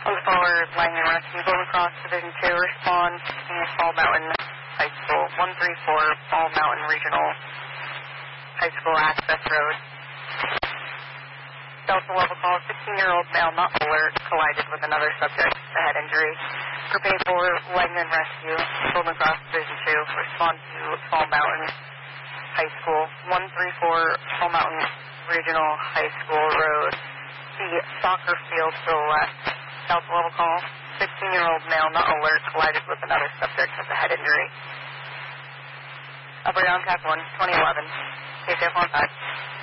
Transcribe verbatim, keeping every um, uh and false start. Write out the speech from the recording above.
Caller, Langland Rescue, Golden Cross Division two, respond to Fall Mountain High School, one three four Fall Mountain Regional High School Access Road. Delta level call, sixteen-year-old male not alert, collided with another subject, a head injury. Group A four, Langland Rescue, Golden Cross Division two, respond to Fall Mountain High School, one three four Fall Mountain Regional High School Road. The soccer field to the left. Delta level call, sixteen-year-old male not alert, collided with another subject with a head injury. Upper down cap one, twenty eleven. Stay safe on side.